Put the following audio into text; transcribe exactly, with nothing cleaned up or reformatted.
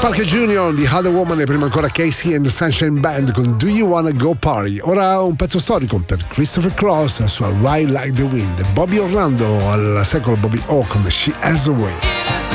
Parker Junior di Other Woman e prima ancora Casey and the Sunshine Band con Do You Wanna Go Party. Ora un pezzo storico per Christopher Cross, la sua Ride Like the Wind. Bobby Orlando al secolo Bobby O con She Has a Way.